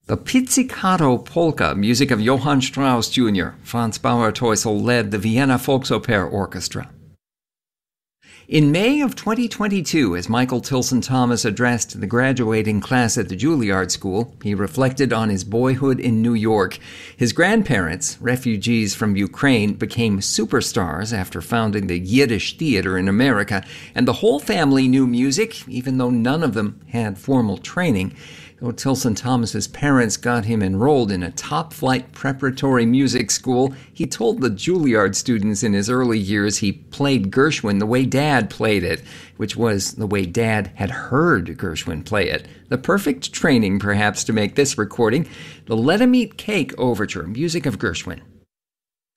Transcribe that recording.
The Pizzicato Polka, music of Johann Strauss Jr. Franz Bauer-Teusel led the Vienna Volksoper Orchestra. In May of 2022, as Michael Tilson Thomas addressed the graduating class at the Juilliard School, he reflected on his boyhood in New York. His grandparents, refugees from Ukraine, became superstars after founding the Yiddish Theater in America, and the whole family knew music, even though none of them had formal training. Though Tilson Thomas's parents got him enrolled in a top-flight preparatory music school, he told the Juilliard students in his early years he played Gershwin the way Dad played it, which was the way Dad had heard Gershwin play it. The perfect training, perhaps, to make this recording, the Let 'Em Eat Cake Overture, music of Gershwin.